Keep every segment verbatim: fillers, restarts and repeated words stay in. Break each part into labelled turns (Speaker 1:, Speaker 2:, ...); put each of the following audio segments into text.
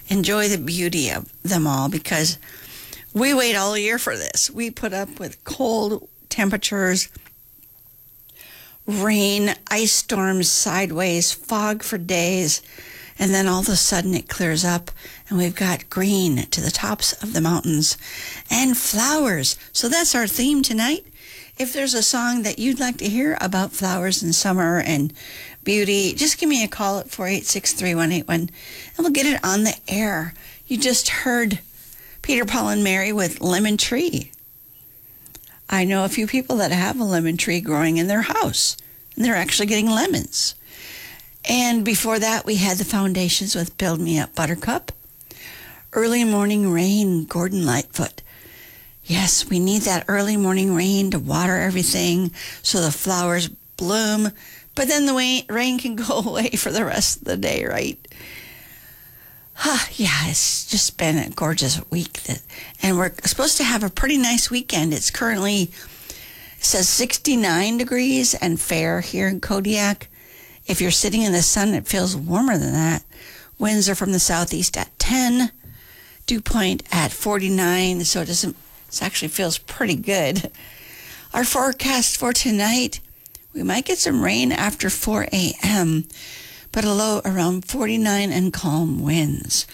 Speaker 1: enjoy the beauty of them all, because we wait all year for this. We put up with cold temperatures, rain, ice storms sideways, fog for days, and then all of a sudden it clears up and we've got green to the tops of the mountains and flowers. So that's our theme tonight. If there's a song that you'd like to hear about flowers and summer and beauty, just give me a call at four eight six, three one eight one and we'll get it on the air. You just heard Peter, Paul, and Mary with Lemon Tree. I know a few people that have a lemon tree growing in their house, and they're actually getting lemons. And before that, we had the Foundations with Build Me Up Buttercup. Early Morning Rain, Gordon Lightfoot. Yes, we need that early morning rain to water everything so the flowers bloom, but then the rain can go away for the rest of the day, right? Huh, yeah, it's just been a gorgeous week. That, and we're supposed to have a pretty nice weekend. It's currently, it says sixty-nine degrees and fair here in Kodiak. If you're sitting in the sun, it feels warmer than that. Winds are from the southeast at ten. Dew point at forty-nine, so it doesn't, it actually feels pretty good. Our forecast for tonight, we might get some rain after four a.m., but a low around forty-nine and calm winds.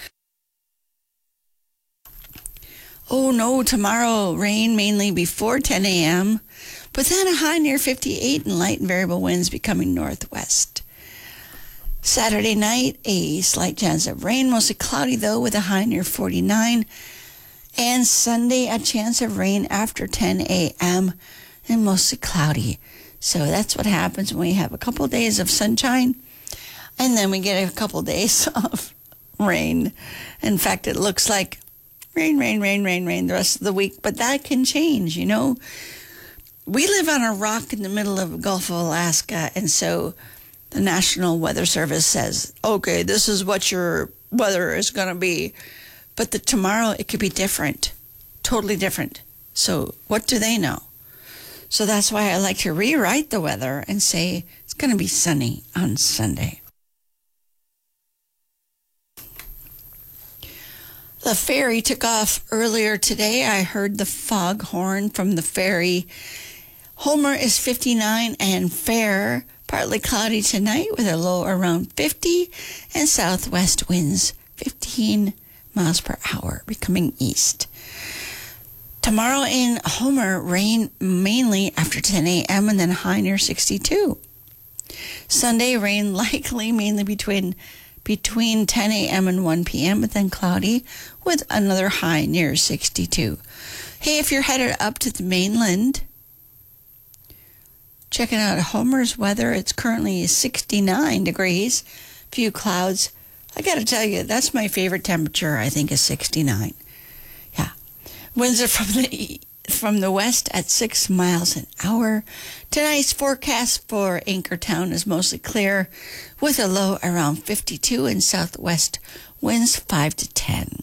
Speaker 1: Oh no, tomorrow rain mainly before ten a.m., but then a high near fifty-eight and light and variable winds becoming northwest. Saturday night, a slight chance of rain, mostly cloudy though, with a high near forty-nine. And Sunday, a chance of rain after ten a.m. and mostly cloudy. So that's what happens when we have a couple days of sunshine and then we get a couple days of rain. In fact, it looks like rain, rain, rain, rain, rain the rest of the week, but that can change, you know. We live on a rock in the middle of the Gulf of Alaska, and so the National Weather Service says, okay, this is what your weather is going to be. But the tomorrow, it could be different, totally different. So what do they know? So that's why I like to rewrite the weather and say it's going to be sunny on Sunday. The ferry took off earlier today. I heard the foghorn from the ferry. Homer is fifty-nine and fair, partly cloudy tonight with a low around fifty, and southwest winds fifteen miles per hour becoming east. Tomorrow in Homer, rain mainly after ten a.m. and then high near sixty-two. Sunday, rain likely mainly between between ten a.m. and one p.m., but then cloudy with another high near sixty-two. Hey, if you're headed up to the mainland, checking out Homer's weather, it's currently sixty-nine degrees, few clouds. I got to tell you, that's my favorite temperature, I think, is sixty-nine. Yeah. Winds are from the from the west at six miles an hour. Tonight's forecast for Anchortown is mostly clear with a low around fifty-two and southwest winds five to ten.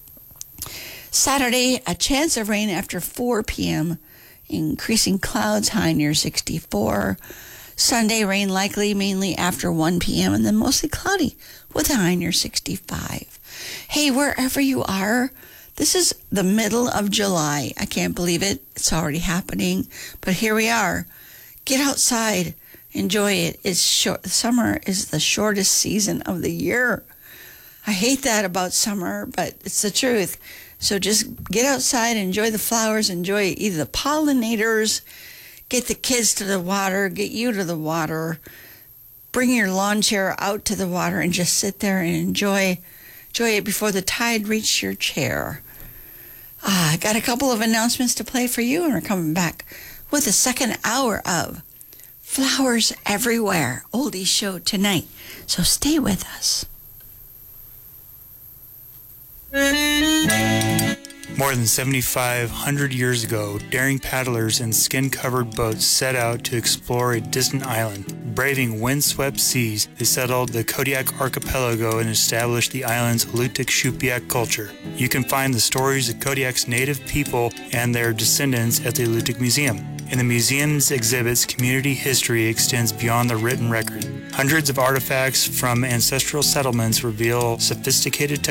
Speaker 1: Saturday, a chance of rain after four p.m., increasing clouds, high near sixty-four. Sunday, rain likely mainly after one p.m. and then mostly cloudy with a high near sixty-five. Hey, wherever you are, this is the middle of July. I can't believe it. It's already happening. But here we are. Get outside. Enjoy it. It's short. Summer is the shortest season of the year. I hate that about summer, but it's the truth. So just get outside, enjoy the flowers, enjoy either the pollinators, get the kids to the water, get you to the water, bring your lawn chair out to the water and just sit there and enjoy enjoy it before the tide reaches your chair. Ah, I got a couple of announcements to play for you, and we're coming back with the second hour of Flowers Everywhere Oldies Show tonight. So stay with us.
Speaker 2: More than seventy-five hundred years ago, daring paddlers in skin-covered boats set out to explore a distant island. Braving windswept seas, they settled the Kodiak archipelago and established the island's Alutiiq Shupiaq culture. You can find the stories of Kodiak's native people and their descendants at the Alutiiq Museum. In the museum's exhibits, community history extends beyond the written record. Hundreds of artifacts from ancestral settlements reveal sophisticated technology